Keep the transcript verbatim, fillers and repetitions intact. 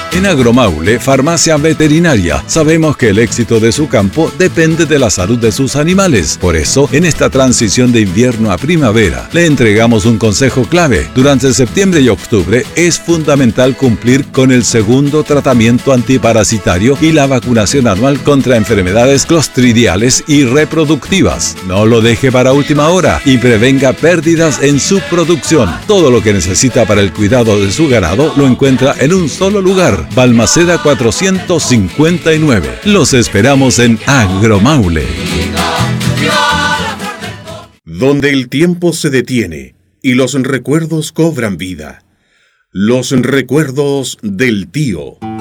En Agromaule, farmacia veterinaria, sabemos que el éxito de su campo depende de la salud de sus animales. Por eso, en esta transición de invierno a primavera, le entregamos un consejo clave. Durante septiembre y octubre es fundamental cumplir con el segundo tratamiento antiparasitario y la vacunación anual contra enfermedades clostridiales y reproductivas. No lo deje para última hora y prevenga pérdidas en su producción. Todo lo que necesita para el cuidado de su ganado lo encuentra en un solo lugar. Balmaceda cuatrocientos cincuenta y nueve. Los esperamos en Agromaule. Donde el tiempo se detiene y los recuerdos cobran vida. Los recuerdos del tío.